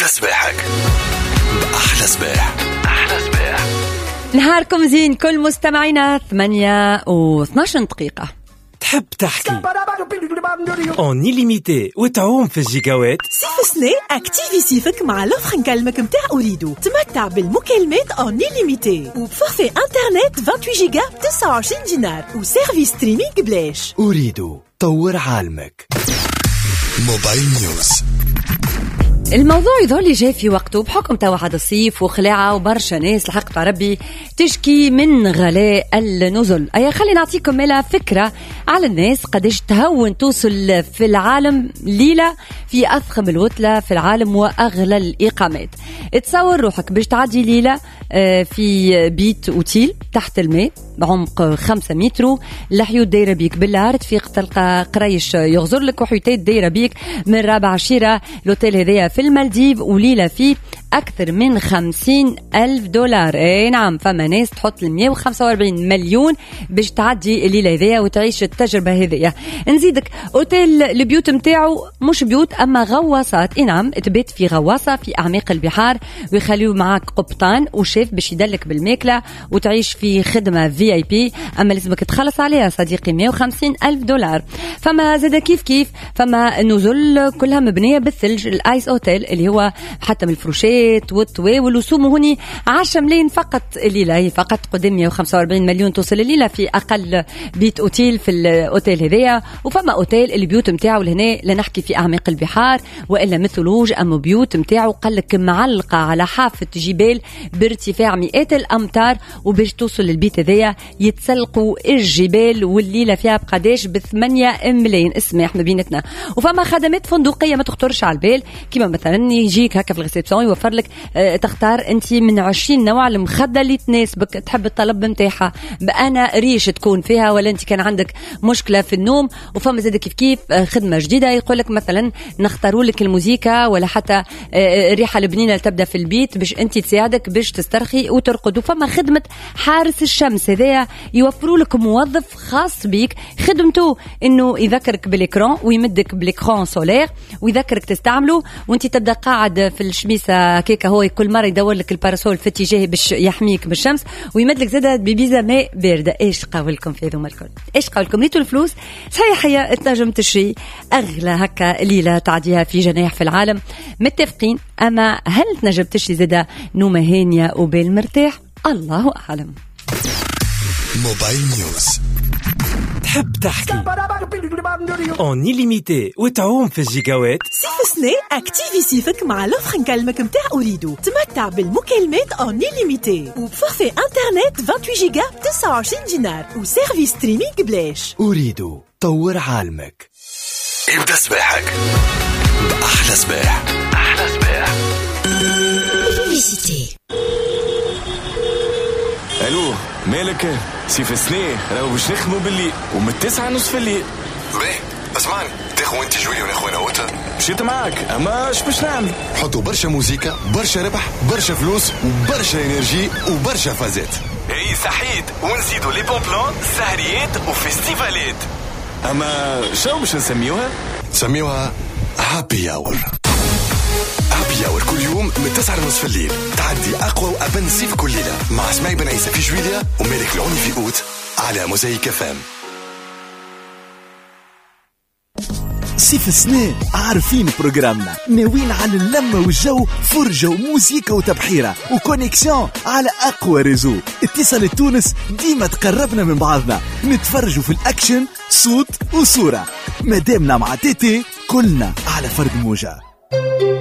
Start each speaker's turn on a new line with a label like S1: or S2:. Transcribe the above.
S1: ابدأ صباحك بأحلى صباح. أحلى صباح.
S2: نهاركم زين كل مستمعينا. 8:12 دقيقة.
S3: تحب تحكي اون إليميتي وتعوم في الجيجاوات؟
S4: صيف سنة اكتيفي صيفك مع لوفر نكلمك متاع أوريدو. تمتع بالمكالمات اون إليميتي وبفورفي انترنت 28 جيجا ب 29 دينار وسيرفيس ستريمينغ بلاش.
S1: أوريدو طور عالمك. موبايل نيوز.
S2: الموضوع يظل جاي في وقته بحكم توعد الصيف وخلاعة وبرشا ناس لحق ربي تشكي من غلاء النزل. خلينا نعطيكم ملا فكرة على الناس قديش تهون توصل في العالم ليلة في أضخم الوتلة في العالم وأغلى الإقامات. تصور روحك باش تعدي ليلة في بيت أوتيل تحت الماء بعمق 5 متر، الحيوت دايرة بيك بالله، تفيق تلقى قريش يغزر لك وحيوتات دايرة بيك من رابع شيرة. الأوتيل هذايا في المالديف وليلة فيه أكثر من 50,000 دولار. نعم، فما ناس تحط 145 مليون باش تعدي الليلة هذيا وتعيش التجربة هذيا. نزيدك أوتيل البيوت متاعه مش بيوت أما غواصات. نعم، تبيت في غواصة في أعماق البحار ويخليو معاك قبطان وشيف باش يدلك بالماكلة وتعيش في خدمة VIP، أما لازمك تخلص عليها صديقي 150,000 دولار. فما زاد كيف فما نزل كلها مبنية بالثلج، الآيس أوتيل اللي هو حتى من الفروشات والطوي والوسوم هوني 10 ملايين فقط الليلة. هي فقط قدام 145 مليون توصل الليلة في أقل بيت أوتيل في الأوتيل هذايا. وفما أوتيل البيوت متاعه لهنا لا نحكي في أعماق البحار وإلا مثلوج، أما بيوت متاعه قلك معلقة على حافة جبال بارتفاع مئات الأمتار، وباش توصل للبيت هذايا يتسلقوا الجبال والليلة فيها بقداش ب8 ملايين. اسمح ما بينتنا. وفما خدمات فندقية ما تخطرش على البال، كما مثلا يجيك هكا في الريسبسيون يوفر لك تختار انت من 20 نوع المخدة اللي تناسبك، تحب الطلب متاعها بأنا ريش تكون فيها ولا انت كان عندك مشكلة في النوم. وفما زاد كيف خدمة جديدة يقول لك مثلا نختاروا لك الموسيقى ولا حتى الريحة البنينة اللي تبدأ في البيت باش انت تساعدك باش تسترخي وترقد. وفما خدمة حارس الشمس هذايا يوفروا لك موظف خاص بيك، خدمته انه يذكرك بالاكران ويمدك بالاكران سولير ويذكرك تستعمله وانت تبدا قاعد في الشميسه كيكا. هو كل مره يدور لك الباراسول في اتجاه باش يحميك من الشمس ويمد لك زاده ببيزا ماء بارده. ايش قولكم في هذوما الكل؟ ايش قولكم؟ ريتوا الفلوس صحيح هي تنجم تشري اغلى هكا ليله تعديها في جناح في العالم، متفقين. اما هل تنجم تشري زاده نومه هانيه وبال مرتاح؟ الله اعلم.
S1: موبايل نيوز.
S3: تحب تحكي اون إليميتي وتعوم في الجيجاوات؟
S4: صيف سنة اكتيفي صيفك مع لوفر نكلمك متاع أوريدو. تمتع بالمكالمات اون إليميتي وبفورفي انترنت 28 جيجا ب 29 دينار وسيرفيس ستريمينغ بلاش.
S1: أوريدو طور عالمك. ابدأ صباحك بأحلى صباح. أحلى صباح.
S5: الو مالك؟ سيف سنيه راهو باش نخدموا بالليل ومن 9:30 الليل.
S1: باهي اسمعني، تاخذ انت جولي وناخذ اوتا.
S5: مشيت معاك اما اش باش نعمل؟
S1: حطوا برشا موسيقى، برشا ربح، برشا فلوس وبرشا انرجي وبرشا فازات.
S5: اي صحيت، ونزيدوا لي بون بلان سهريات وفيستيفالات. اما شنو باش نسميوها؟
S1: نسميوها هابي اور. هابي اور كل يوم من 9:30 الليل تعدي اقوى وابن صيف كل ليله مع اسماعيل بن عيسى في جويليا ومالك العوني في اوت على موزايك فام.
S6: صيف سنة عارفين بروجرامنا، ناويين على اللمة والجو، فرجة وموسيقى وتبحيرة وكونيكسيون على أقوى ريزو. اتصال تونس ديما تقربنا من بعضنا، نتفرجوا في الأكشن صوت وصورة. مدامنا مع تيتي كلنا على فرق موجة.